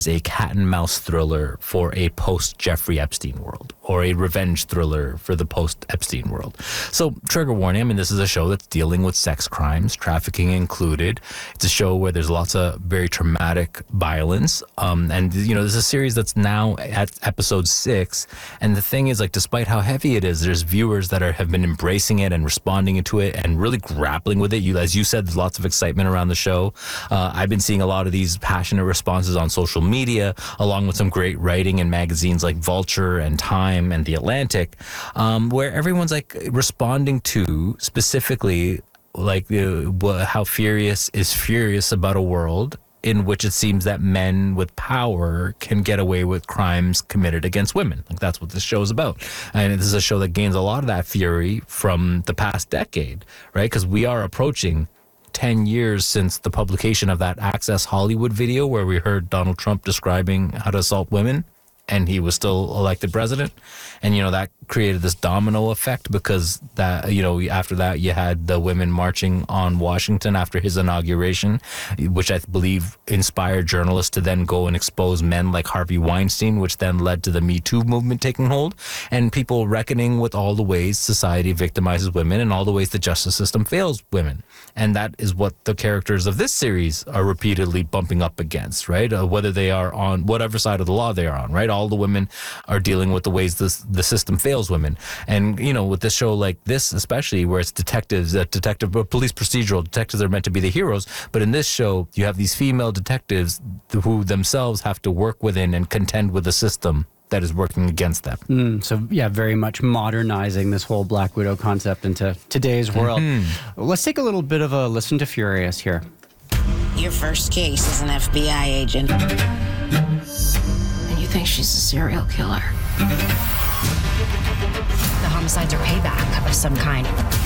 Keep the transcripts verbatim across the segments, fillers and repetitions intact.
a cat and mouse thriller for a post Jeffrey Epstein world, or a revenge thriller for the post Epstein world. So, trigger warning, I mean, this is a show that's dealing with sex crimes, trafficking included. It's a show where there's lots of very traumatic violence. Um, and, you know, there's a series that's now at episode six. And the thing is, like, despite how heavy it is, there's viewers that are have been embracing it and responding to it and really grappling with it. You, as you said, there's lots of excitement around the show. Uh, I've been seeing a lot of these passionate responses on social media, along with some great writing in magazines like Vulture and Time and The Atlantic, um, where everyone's like responding to specifically like uh, how Furious is furious about a world in which it seems that men with power can get away with crimes committed against women. Like, that's what this show is about. And this is a show that gains a lot of that fury from the past decade, right? Because we are approaching ten years since the publication of that Access Hollywood video where we heard Donald Trump describing how to assault women, and he was still elected president. And, you know, that created this domino effect because that, you know, after that you had the women marching on Washington after his inauguration, which I believe inspired journalists to then go and expose men like Harvey Weinstein, which then led to the Me Too movement taking hold, and people reckoning with all the ways society victimizes women and all the ways the justice system fails women. And that is what the characters of this series are repeatedly bumping up against, right? Uh, whether they are on whatever side of the law they are on, right? All the women are dealing with the ways this, the system fails women. And, you know, with this show like this, especially where it's detectives, uh, detective, uh, police procedural, detectives are meant to be the heroes. But in this show, you have these female detectives who themselves have to work within and contend with a system that is working against them. Mm, so, yeah, very much modernizing this whole Black Widow concept into today's world. Mm-hmm. Let's take a little bit of a listen to Furious here. Your first case is an F B I agent. And you think she's a serial killer? The homicides are payback of some kind.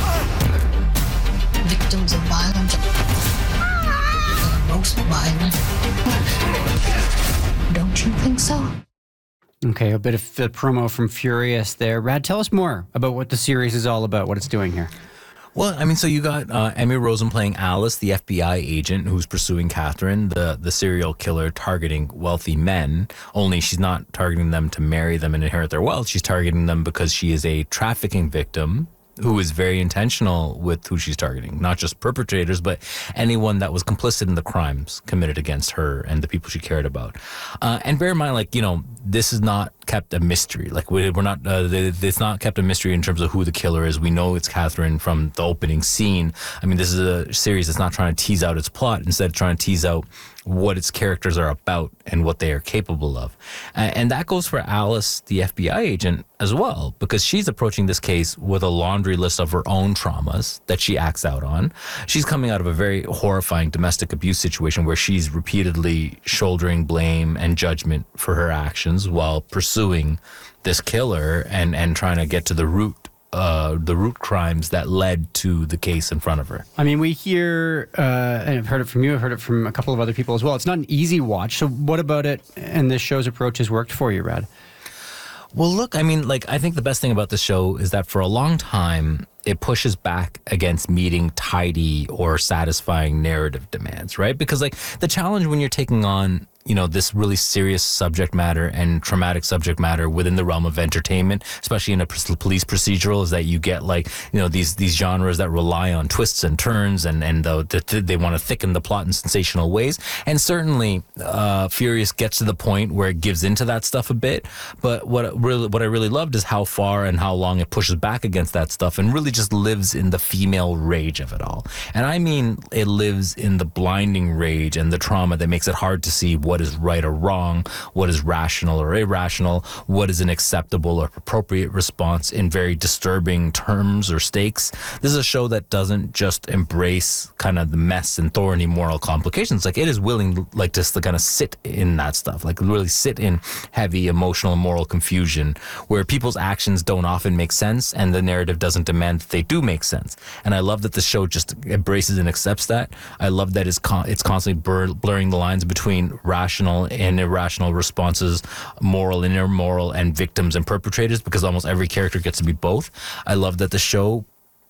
Victims of violence are the most violent. Don't you think so? Okay, a bit of the promo from Furious there. Rad, tell us more about what the series is all about, what it's doing here. Well, I mean, so you got uh, Emmy Rosen playing Alice, the F B I agent who's pursuing Catherine, the, the serial killer targeting wealthy men, only she's not targeting them to marry them and inherit their wealth. She's targeting them because she is a trafficking victim who is very intentional with who she's targeting, not just perpetrators, but anyone that was complicit in the crimes committed against her and the people she cared about. Uh, and bear in mind, like, you know, this is not kept a mystery. Like, we're not, uh, it's not kept a mystery in terms of who the killer is. We know it's Catherine from the opening scene. I mean, this is a series that's not trying to tease out its plot, instead trying to tease out what its characters are about and what they are capable of. And that goes for Alice, the F B I agent, as well, because she's approaching this case with a laundry list of her own traumas that she acts out on. She's coming out of a very horrifying domestic abuse situation where she's repeatedly shouldering blame and judgment for her actions while pursuing this killer and, and trying to get to the root Uh, the root crimes that led to the case in front of her. I mean, we hear, uh, and I've heard it from you, I've heard it from a couple of other people as well. It's not an easy watch. So what about it and this show's approach has worked for you, Rad? Well, look, I mean, like, I think the best thing about the show is that for a long time, it pushes back against meeting tidy or satisfying narrative demands, right? Because, like, the challenge when you're taking on, you know, this really serious subject matter and traumatic subject matter within the realm of entertainment, especially in a police procedural, is that you get, like, you know, these these genres that rely on twists and turns and, and the, the, they want to thicken the plot in sensational ways. And certainly uh, Furious gets to the point where it gives into that stuff a bit. But what, really, what I really loved is how far and how long it pushes back against that stuff and really just lives in the female rage of it all. And I mean, it lives in the blinding rage and the trauma that makes it hard to see what is right or wrong, what is rational or irrational, what is an acceptable or appropriate response in very disturbing terms or stakes. This is a show that doesn't just embrace kind of the mess and thorny moral complications. Like, it is willing, like, just to kind of sit in that stuff, like really sit in heavy emotional and moral confusion where people's actions don't often make sense and the narrative doesn't demand that they do make sense. And I love that the show just embraces and accepts that. I love that it's, con- it's constantly blur- blurring the lines between rational and irrational responses, moral and immoral, and victims and perpetrators, because almost every character gets to be both. I love that the show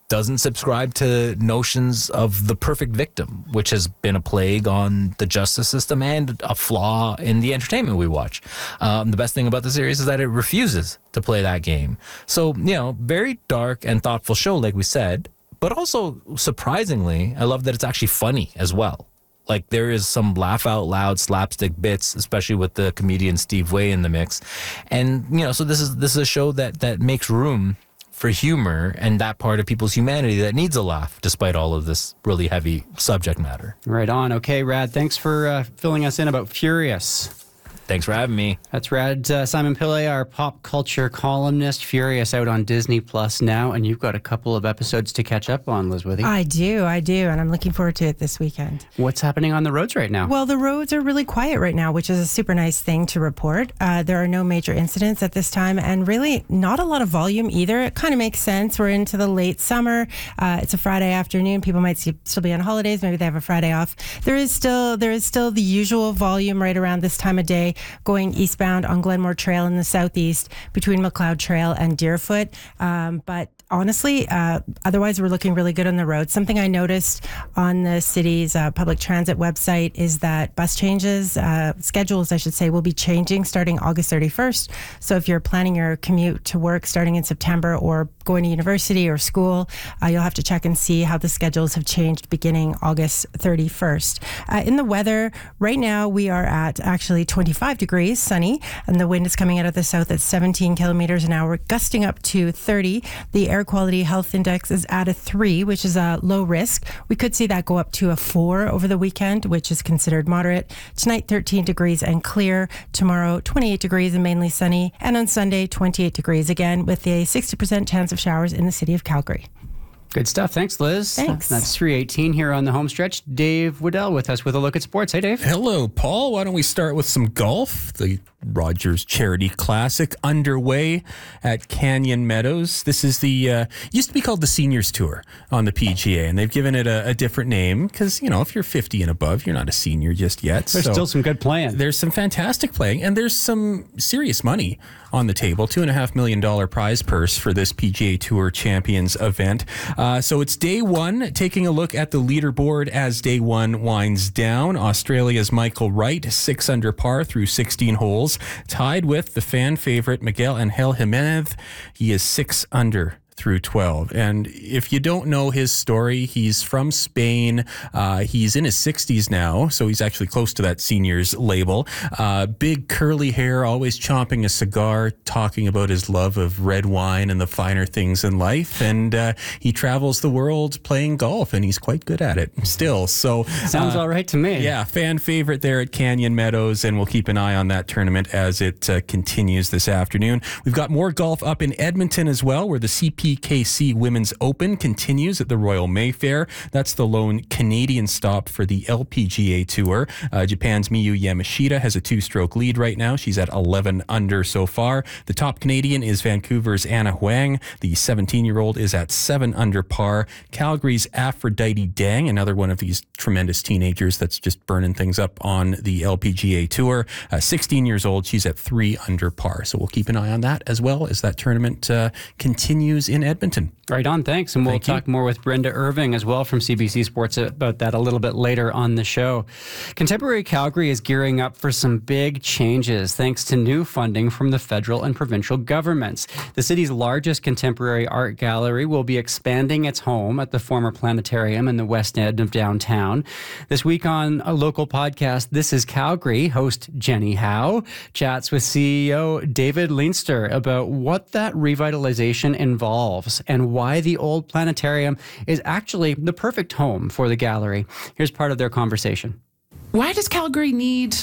doesn't subscribe to notions of the perfect victim, which has been a plague on the justice system and a flaw in the entertainment we watch. Um, the best thing about the series is that it refuses to play that game. So, you know, very dark and thoughtful show, like we said, but also surprisingly, I love that it's actually funny as well. Like, there is some laugh out loud slapstick bits, especially with the comedian Steve Way in the mix. And, you know, so this is this is a show that that makes room for humor and that part of people's humanity that needs a laugh despite all of this really heavy subject matter. Right on. Okay, Rad, thanks for uh, filling us in about Furious. Thanks for having me. That's Rad. Uh, Simon Pillay, our pop culture columnist. Furious out on Disney Plus now, and you've got a couple of episodes to catch up on, Liz Withy. I do, I do, and I'm looking forward to it this weekend. What's happening on the roads right now? Well, the roads are really quiet right now, which is a super nice thing to report. Uh, there are no major incidents at this time, and really not a lot of volume either. It kind of makes sense. We're into the late summer. Uh, it's a Friday afternoon. People might see, still be on holidays. Maybe they have a Friday off. There is still there is still the usual volume right around this time of day, going eastbound on Glenmore Trail in the southeast between McLeod Trail and Deerfoot. Um, but honestly, uh, otherwise we're looking really good on the road. Something I noticed on the city's uh, public transit website is that bus changes, uh, schedules I should say, will be changing starting August thirty-first. So if you're planning your commute to work starting in September or going to university or school, uh, you'll have to check and see how the schedules have changed beginning August thirty-first. Uh, in the weather, right now we are at actually twenty-five degrees, sunny, and the wind is coming out of the south at seventeen kilometers an hour, gusting up to thirty. The air quality health index is at a three, which is a low risk. We could see that go up to a four over the weekend, which is considered moderate. Tonight, thirteen degrees and clear. Tomorrow, twenty-eight degrees and mainly sunny. And on Sunday, twenty-eight degrees again, with a sixty percent chance of showers in the city of Calgary. Good stuff. Thanks, Liz. Thanks. That's three eighteen here on the home stretch. Dave Woodell with us with a look at sports. Hey, Dave. Hello, Paul. Why don't we start with some golf? The Rogers Charity Classic underway at Canyon Meadows. This is the, uh, used to be called the Seniors Tour on the P G A, and they've given it a, a different name because, you know, if you're fifty and above, you're not a senior just yet. There's so still some good playing. There's some fantastic playing, and there's some serious money on the table. Two and a half million dollar prize purse for this P G A Tour Champions event. Uh, so it's day one. Taking a look at the leaderboard as day one winds down. Australia's Michael Wright, six under par through sixteen holes, tied with the fan favorite Miguel Angel Jimenez. He is six under through twelve. And if you don't know his story, he's from Spain. Uh, he's in his sixties now, so he's actually close to that seniors label. Uh, big curly hair, always chomping a cigar, talking about his love of red wine and the finer things in life. And uh, he travels the world playing golf, and he's quite good at it still. So Sounds uh, all right to me. Yeah, fan favorite there at Canyon Meadows, and we'll keep an eye on that tournament as it uh, continues this afternoon. We've got more golf up in Edmonton as well, where the C P P K C Women's Open continues at the Royal Mayfair. That's the lone Canadian stop for the L P G A Tour. Uh, Japan's Miyu Yamashita has a two-stroke lead right now. She's at eleven under so far. The top Canadian is Vancouver's Anna Huang. The seventeen-year-old is at seven under par. Calgary's Aphrodite Dang, another one of these tremendous teenagers that's just burning things up on the L P G A Tour. Uh, sixteen years old. She's at three under par. So we'll keep an eye on that as well as that tournament uh, continues in Edmonton. Right on, thanks. And we'll Thank talk you. more with Brenda Irving as well from C B C Sports about that a little bit later on the show. Contemporary Calgary is gearing up for some big changes thanks to new funding from the federal and provincial governments. The city's largest contemporary art gallery will be expanding its home at the former planetarium in the west end of downtown. This week on a local podcast, This is Calgary, host Jenny Howe chats with C E O David Leinster about what that revitalization involves and why the old planetarium is actually the perfect home for the gallery. Here's part of their conversation. Why does Calgary need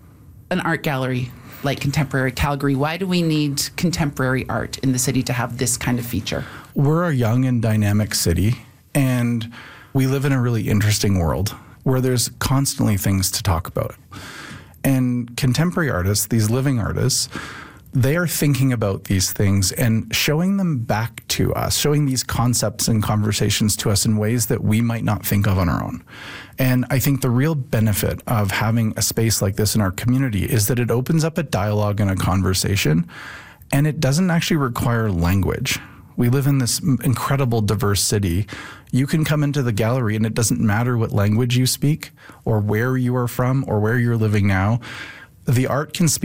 an art gallery like Contemporary Calgary? Why do we need contemporary art in the city to have this kind of feature? We're a young and dynamic city, and we live in a really interesting world where there's constantly things to talk about. And contemporary artists, these living artists, they are thinking about these things and showing them back to us, showing these concepts and conversations to us in ways that we might not think of on our own. And I think the real benefit of having a space like this in our community is that it opens up a dialogue and a conversation, and it doesn't actually require language. We live in this incredible, diverse city. You can come into the gallery and it doesn't matter what language you speak or where you are from or where you're living now. The art can speak